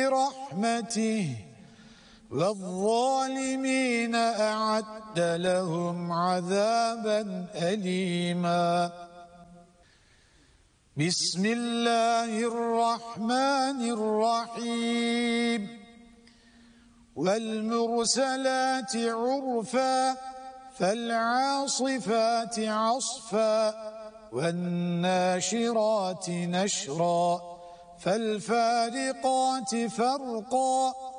برحمته والظالمين أعد لهم عذابا أليما. بسم الله الرحمن الرحيم. والمرسلات عرفا فالعاصفات عصفا والناشرات نشرا فالفارقات فرقا